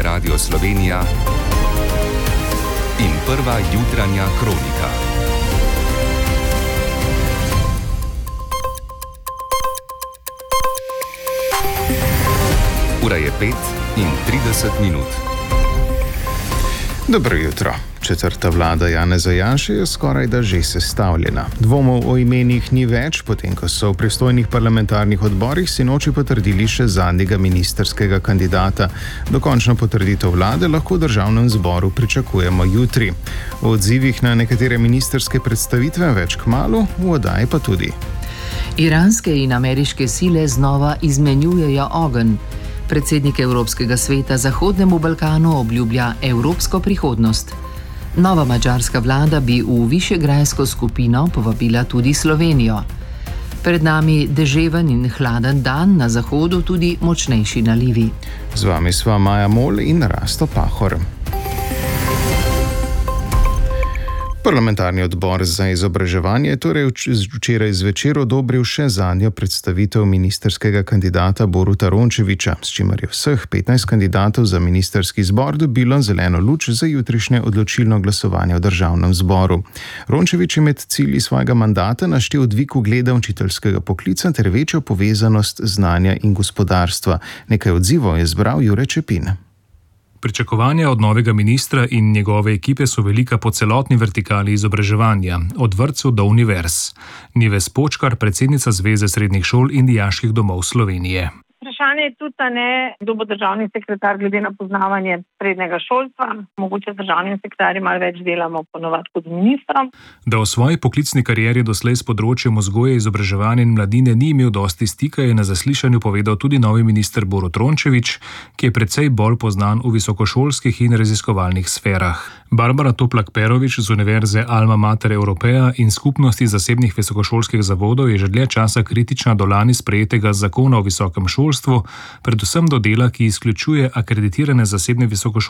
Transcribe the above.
Radio Slovenija in prva jutranja kronika. Ura je 5:30. Dobro jutro. Četrta vlada Janeza Janše je skorajda že sestavljena. Dvomov o imenih ni več, potem ko so v pristojnih parlamentarnih odborih sinoči potrdili še zadnjega ministerskega kandidata. Dokončno potrditev vlade lahko v državnem zboru pričakujemo jutri. O odzivih na nekatere ministerske predstavitve več kmalu, v oddaji pa tudi. Iranske in ameriške sile znova izmenjujejo ogenj. Predsednik Evropskega sveta Zahodnemu Balkanu obljublja evropsko prihodnost. Nova madžarska vlada bi v višegrajsko skupino povabila tudi Slovenijo. Pred nami deževen in hladen dan, na zahodu tudi močnejši nalivi. Z vami sva Maja Mol in Rasto Pahor. Parlamentarni odbor za izobraževanje je torej včeraj zvečer odobril še zadnjo predstavitev ministerskega kandidata Boruta Rončevića, s čimer je vseh 15 kandidatov za ministerski zbor dobilo zeleno luč za jutrišnje odločilno glasovanje v državnem zboru. Rončević je med cilji svojega mandata naštel dvig ugleda učiteljskega poklica ter večjo povezanost znanja in gospodarstva. Nekaj odzivov je zbral Jure Čepin. Pričakovanja od novega ministra in njegove ekipe so velika po celotni vertikali izobraževanja, od vrtcev do univerz. Nives Počkar, predsednica Zveze srednjih šol in dijaških domov Slovenije. Vprašanje je tudi, kdo bo državni sekretar glede na poznavanje srednjega šolstva. Mogoče državnim sekretarjem malo več delamo ponovadi kot ministrom. Da v svoji poklicni karieri doslej s področjem vzgoje, izobraževanja in mladine ni imel dosti stika, je na zaslišanju povedal tudi novi minister Borut Rončević, ki je precej bolj poznan v visokošolskih in raziskovalnih sferah. Barbara Toplak-Perović z Univerze Alma Mater Europaea in skupnosti zasebnih visokošolskih zavodov je že dlje časa kritična do lani sprejetega zakona o visokem šolstvu, predvsem do dela, ki izključuje akreditirane zasebne visokošolske